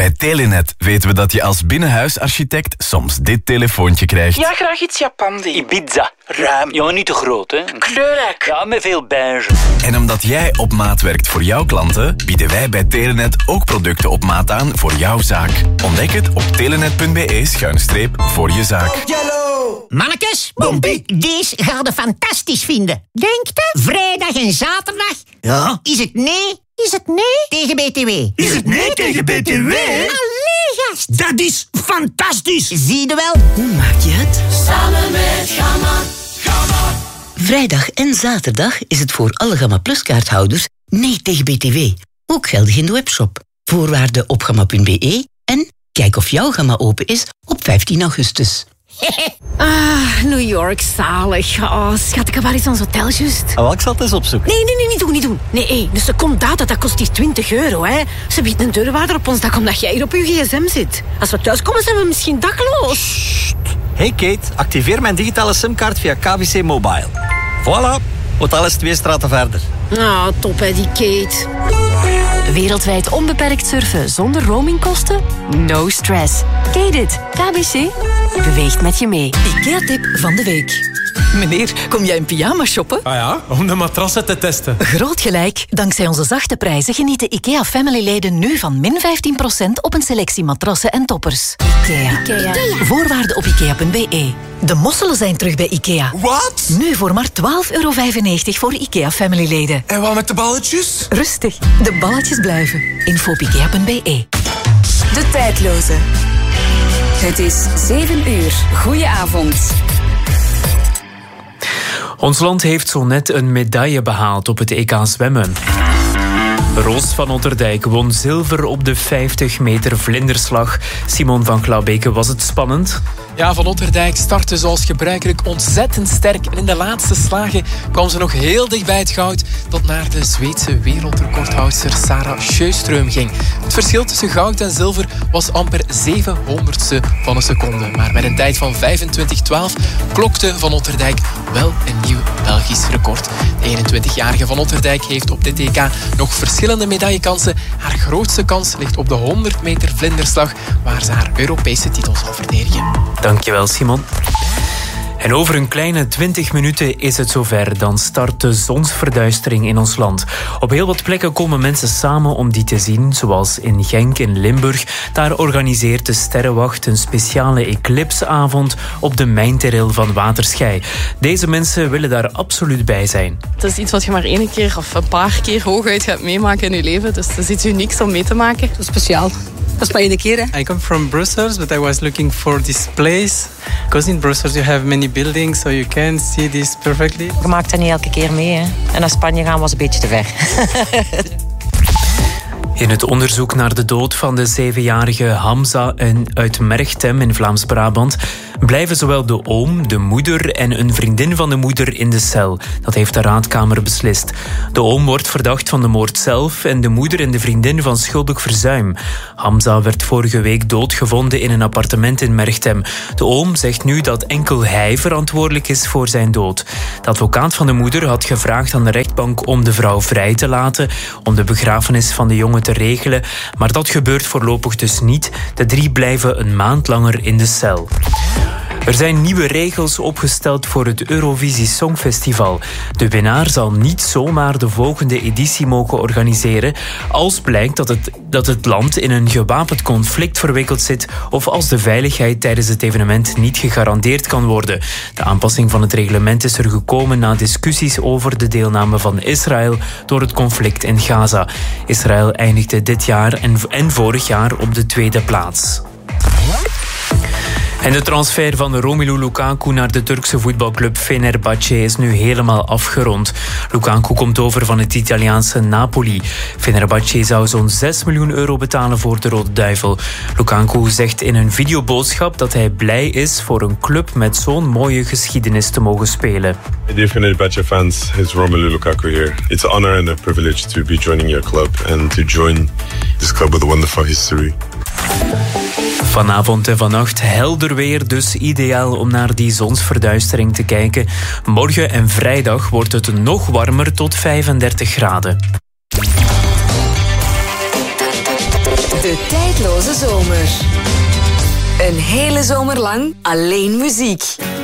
Bij Telenet weten we dat je als binnenhuisarchitect soms dit telefoontje krijgt. Ja, graag iets Japandi. Ibiza. Ruim. Ja, niet te groot, hè. Kleurrijk. Ja, met veel beige. En omdat jij op maat werkt voor jouw klanten, bieden wij bij Telenet ook producten op maat aan voor jouw zaak. Ontdek het op telenet.be/voor je zaak. Mannekes, deze gaan we fantastisch vinden. Denkt u? Vrijdag en zaterdag? Ja. Is het nee? Is het nee tegen BTW? Is het nee tegen BTW? Allee, gast. Dat is fantastisch. Zie je wel? Hoe maak je het? Samen met Gamma. Vrijdag en zaterdag is het voor alle Gamma Plus kaarthouders nee tegen BTW. Ook geldig in de webshop. Voorwaarden op gamma.be en kijk of jouw Gamma open is op 15 augustus. New York, zalig. Oh, schat, ik heb wel eens ons hotel juist. Ik zal het eens opzoeken. Nee, niet doen. Nee, een secondaat, dat kost hier €20, hè. Ze biedt een deurwaarder op ons dak omdat jij hier op je gsm zit. Als we thuiskomen zijn we misschien dakloos. Hey Kate, activeer mijn digitale simkaart via KBC Mobile. Voilà, hotel is 2 straten verder. Ah, top hè, die Kate. Wereldwijd onbeperkt surfen zonder roamingkosten? No stress. Kate it. KBC beweegt met je mee. IKEA-tip van de week. Meneer, kom jij in pyjama shoppen? Ah ja, om de matrassen te testen. Groot gelijk. Dankzij onze zachte prijzen genieten IKEA Family-leden nu van min 15% op een selectie matrassen en toppers. IKEA. Voorwaarden op ikea.be. De mosselen zijn terug bij IKEA. Wat? Nu voor maar €12,95 voor IKEA Family-leden. En wat met de balletjes? Rustig, de balletjes blijven. Info op ikea.be. De tijdloze. Het is 7 uur. Goedenavond. Ons land heeft zo net een medaille behaald op het EK zwemmen. Roos van Otterdijk won zilver op de 50 meter vlinderslag. Simon van Klaubeke, was het spannend? Ja, Van Otterdijk startte zoals gebruikelijk ontzettend sterk. En in de laatste slagen kwam ze nog heel dicht bij het goud, tot naar de Zweedse wereldrecordhoudster Sarah Sjöström ging. Het verschil tussen goud en zilver was amper 700ste van een seconde. Maar met een tijd van 25:12 klokte Van Otterdijk wel een nieuw Belgisch record. De 21-jarige Van Otterdijk heeft op dit EK nog verschillende medaillekansen. Haar grootste kans ligt op de 100 meter vlinderslag, waar ze haar Europese titel zal verdedigen. Dankjewel, Simon. En over een kleine 20 minuten is het zover. Dan start de zonsverduistering in ons land. Op heel wat plekken komen mensen samen om die te zien, zoals in Genk in Limburg. Daar organiseert de Sterrenwacht een speciale eclipsavond op de mijnterrein van Waterschei. Deze mensen willen daar absoluut bij zijn. Het is iets wat je maar 1 keer of een paar keer hooguit gaat meemaken in je leven. Dus het is iets unieks om mee te maken. Het is speciaal. Dat is maar 1 keer, hè? I come from Brussels, but I was looking for this place. Because in Brussels you have many buildings, so you can see this perfectly. Je maakt dat niet elke keer mee, hè? En naar Spanje gaan was een beetje te ver. In het onderzoek naar de dood van de 7-jarige Hamza uit Merchtem in Vlaams-Brabant blijven zowel de oom, de moeder en een vriendin van de moeder in de cel. Dat heeft de raadkamer beslist. De oom wordt verdacht van de moord zelf en de moeder en de vriendin van schuldig verzuim. Hamza werd vorige week doodgevonden in een appartement in Merchtem. De oom zegt nu dat enkel hij verantwoordelijk is voor zijn dood. De advocaat van de moeder had gevraagd aan de rechtbank om de vrouw vrij te laten, om de begrafenis van de jongen te regelen, maar dat gebeurt voorlopig dus niet. De 3 blijven een maand langer in de cel. Er zijn nieuwe regels opgesteld voor het Eurovisie Songfestival. De winnaar zal niet zomaar de volgende editie mogen organiseren als blijkt dat het land in een gewapend conflict verwikkeld zit of als de veiligheid tijdens het evenement niet gegarandeerd kan worden. De aanpassing van het reglement is er gekomen na discussies over de deelname van Israël door het conflict in Gaza. Israël eindigde dit jaar en vorig jaar op de 2e plaats. En de transfer van Romelu Lukaku naar de Turkse voetbalclub Fenerbahçe is nu helemaal afgerond. Lukaku komt over van het Italiaanse Napoli. Fenerbahçe zou zo'n €6 miljoen betalen voor de Rode Duivel. Lukaku zegt in een videoboodschap dat hij blij is voor een club met zo'n mooie geschiedenis te mogen spelen. Dear Fenerbahçe fans, it's Romelu Lukaku here. It's an honor and a privilege to be joining your club and to join this club with a wonderful history. Vanavond en vannacht helder weer, dus ideaal om naar die zonsverduistering te kijken. Morgen en vrijdag wordt het nog warmer tot 35 graden. De De tijdloze zomer. Een hele zomer lang alleen muziek.